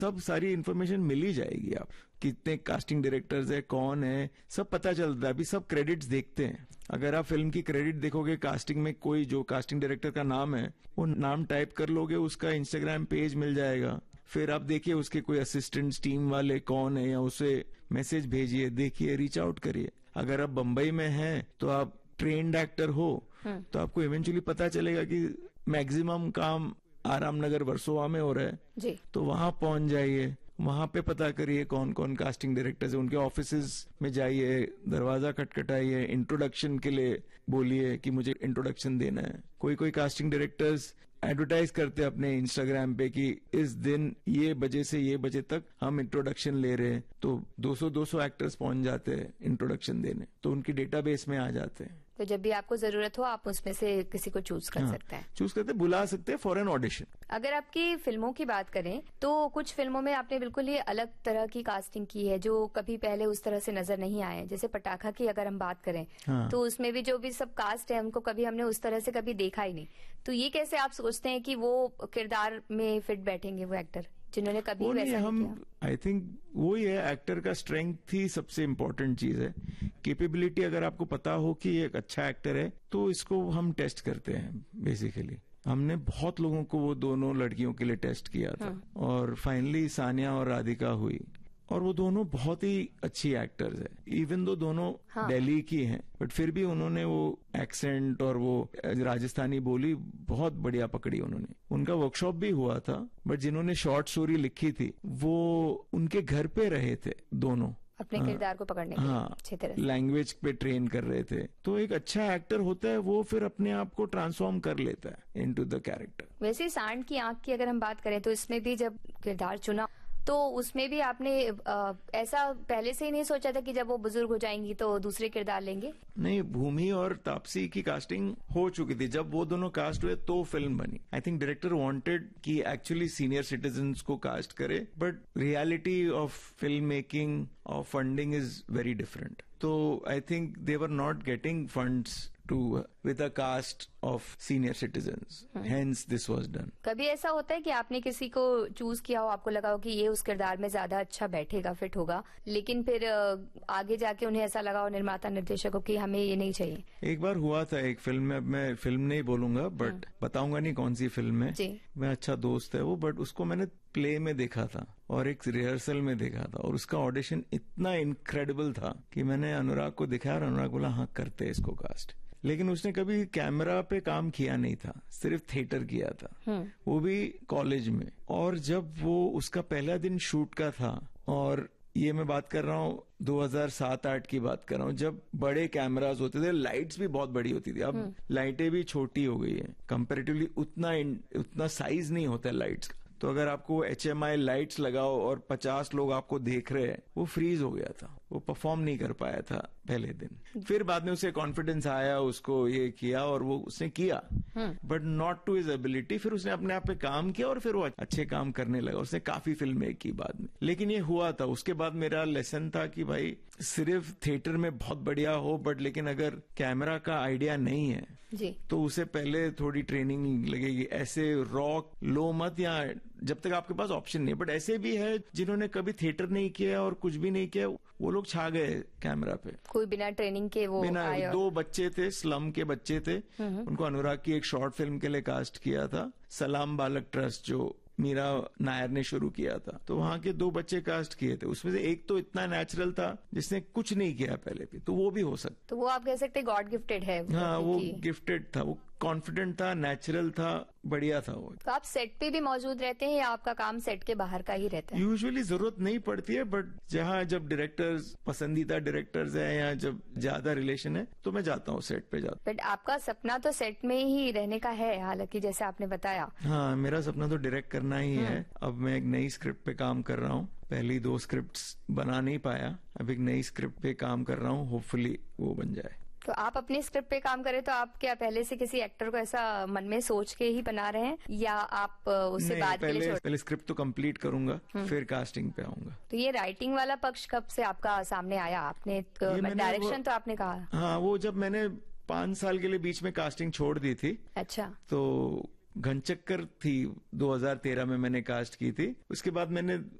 सब सारी इन्फॉर्मेशन मिल ही जाएगी। आप कितने कास्टिंग डायरेक्टर्स है, कौन है, सब पता चलता है। अभी सब क्रेडिट्स देखते हैं। अगर आप फिल्म की क्रेडिट देखोगे, कास्टिंग में कोई जो कास्टिंग डायरेक्टर का नाम है वो नाम टाइप कर लोगे, उसका इंस्टाग्राम पेज मिल जाएगा। फिर आप देखिए उसके कोई असिस्टेंट्स टीम वाले कौन है, या उसे मैसेज भेजिए, देखिए, रीच आउट करिए। अगर आप बंबई में हैं तो आप ट्रेन्ड एक्टर हो तो आपको इवेंचुअली पता चलेगा कि मैक्सिमम काम आराम नगर वर्सोवा में हो रहा है जी। तो वहां पहुंच जाइए, वहां पे पता करिए कौन कौन कास्टिंग डायरेक्टर्स है, उनके ऑफिसेज में जाइए, दरवाजा खटखटाइए, इंट्रोडक्शन के लिए बोलिए कि मुझे इंट्रोडक्शन देना है। कोई कोई कास्टिंग डायरेक्टर्स एडवर्टाइज करते हैं अपने इंस्टाग्राम पे कि इस दिन ये बजे से ये बजे तक हम इंट्रोडक्शन ले रहे हैं, तो 200 एक्टर्स पहुंच जाते हैं इंट्रोडक्शन देने, तो उनकी डेटाबेस में आ जाते हैं। तो जब भी आपको जरूरत हो आप उसमें से किसी को चूज कर सकते हैं। चूज करते, बुला सकते हैं फॉर एन ऑडिशन। अगर आपकी फिल्मों की बात करें तो कुछ फिल्मों में आपने बिल्कुल ही अलग तरह की कास्टिंग की है जो कभी पहले उस तरह से नजर नहीं आए। जैसे पटाखा की अगर हम बात करें तो उसमें भी जो भी सब कास्ट है उनको कभी हमने उस तरह से कभी देखा ही नहीं। तो ये कैसे आप सोचते हैं कि वो किरदार में फिट बैठेंगे वो एक्टर जिन्होंने कभी वैसा नहीं किया? आई थिंक वो ही है, एक्टर का स्ट्रेंथ ही सबसे इम्पोर्टेंट चीज है। कैपेबिलिटी अगर आपको पता हो कि ये एक अच्छा एक्टर है तो इसको हम टेस्ट करते हैं। बेसिकली हमने बहुत लोगों को वो दोनों लड़कियों के लिए टेस्ट किया था और फाइनली सानिया और राधिका हुई, और वो दोनों बहुत ही अच्छी एक्टर्स है। इवन दो दोनों दिल्ली की हैं, बट फिर भी उन्होंने वो एक्सेंट और वो राजस्थानी बोली बहुत बढ़िया पकड़ी उन्होंने। उनका वर्कशॉप भी हुआ था, बट जिन्होंने शॉर्ट स्टोरी लिखी थी वो उनके घर पे रहे थे दोनों, अपने किरदार को पकड़ने के लिए अच्छी तरह से लैंग्वेज पे ट्रेन कर रहे थे। तो एक अच्छा एक्टर होता है वो फिर अपने आप को ट्रांसफॉर्म कर लेता है इनटू द कैरेक्टर। वैसे सांड की आंख की अगर हम बात करें तो इसमें भी जब किरदार चुना तो उसमें भी आपने ऐसा पहले से ही नहीं सोचा था कि जब वो बुजुर्ग हो जाएंगी तो दूसरे किरदार लेंगे? नहीं, भूमि और तापसी की कास्टिंग हो चुकी थी। जब वो दोनों कास्ट हुए तो फिल्म बनी। आई थिंक डायरेक्टर वांटेड कि एक्चुअली सीनियर सिटीजन्स को कास्ट करे, but reality of film making और फंडिंग इज वेरी डिफरेंट। तो I think they were not getting funds with a cast of senior citizens. Hence this was done. कभी ऐसा होता है कि आपने किसी को चूज किया हो, आपको लगा हो कि ये उस किरदार में ज्यादा अच्छा बैठेगा, फिट होगा, लेकिन फिर आगे जाके उन्हें ऐसा लगा हो निर्माता निर्देशक को कि हमें ये नहीं चाहिए? एक बार हुआ था एक फिल्म में, अब मैं फिल्म नहीं बोलूंगा बट बताऊंगा नहीं कौन सी फिल्म है। मैं अच्छा दोस्त है वो, बट उसको मैंने प्ले में देखा था और एक रिहर्सल में देखा था, और उसका ऑडिशन इतना इनक्रेडिबल था कि मैंने अनुराग को दिखाया और अनुराग बोला हाँ करते इसको कास्ट। लेकिन उसने कभी कैमरा पे काम किया नहीं था, सिर्फ थिएटर किया था, वो भी कॉलेज में। और जब वो उसका पहला दिन शूट का था, और ये मैं बात कर रहा हूँ 2007-8 की बात कर रहा हूँ, जब बड़े कैमरास होते थे, लाइट्स भी बहुत बड़ी होती थी। अब लाइटें भी छोटी हो गई है कंपैरेटिवली, उतना साइज नहीं होता है लाइट्स का। तो अगर आपको HMI लाइट्स लगाओ और 50 लोग आपको देख रहे हैं, वो फ्रीज हो गया था, वो परफॉर्म नहीं कर पाया था पहले दिन। फिर बाद में उसे कॉन्फिडेंस आया, उसको ये किया और वो उसने किया, but not to his ability. फिर उसने अपने आप पे काम किया और फिर वो अच्छे काम करने लगा। उसने काफी फिल्में की बाद में, लेकिन ये हुआ था। उसके बाद मेरा लेसन था कि भाई सिर्फ थिएटर में बहुत बढ़िया हो, बट लेकिन अगर कैमरा का आइडिया नहीं है जी, तो उसे पहले थोड़ी ट्रेनिंग लगेगी। ऐसे रॉक लो मत, या जब तक आपके पास ऑप्शन नहीं। बट ऐसे भी है जिन्होंने कभी थिएटर नहीं किया और कुछ भी नहीं किया, वो लोग छा गए कैमरा पे, कोई बिना ट्रेनिंग के वो बिना। 2 बच्चे थे, स्लम के बच्चे थे, उनको अनुराग की एक शॉर्ट फिल्म के लिए कास्ट किया था, सलाम बालक ट्रस्ट, जो मीरा नायर ने शुरू किया था। तो वहां के 2 बच्चे कास्ट किए थे, उसमें से एक तो इतना नेचुरल था जिसने कुछ नहीं किया पहले भी, तो वो भी हो सकता। तो वो आप कह सकते गॉड गिफ्टेड है। हाँ, वो गिफ्टेड था, वो कॉन्फिडेंट था, नेचुरल था, बढ़िया था वो। तो आप सेट पे भी मौजूद रहते हैं या आपका काम सेट के बाहर का ही रहता है? यूजुअली जरूरत नहीं पड़ती है, बट जहाँ जब डायरेक्टर्स पसंदीदा डायरेक्टर्स हैं या जब ज्यादा रिलेशन है तो मैं जाता हूँ, सेट पे जाता हूँ। बट आपका सपना तो सेट में ही रहने का है, हालांकि जैसे आपने बताया। हाँ, मेरा सपना तो डायरेक्ट करना ही है। अब मैं एक नई स्क्रिप्ट पे काम कर रहा हूँ। पहली 2 स्क्रिप्ट्स बना नहीं पाया, अब एक नई स्क्रिप्ट पे काम कर रहा हूँ, होपफुली वो बन जाए। तो आप अपनी स्क्रिप्ट पे काम करें तो आप क्या पहले से किसी एक्टर को ऐसा मन में सोच के ही बना रहे हैं या आप उससे बाद के लिए पहले स्क्रिप्ट तो कंप्लीट करूंगा, फिर कास्टिंग पे आऊंगा। तो ये राइटिंग वाला पक्ष कब से आपका सामने आया? आपने डायरेक्शन तो आपने कहा। हाँ, वो जब मैंने 5 साल के लिए बीच में कास्टिंग छोड़ दी थी। अच्छा। तो घनचक्कर थी 2013 में मैंने कास्ट की थी। उसके बाद मैंने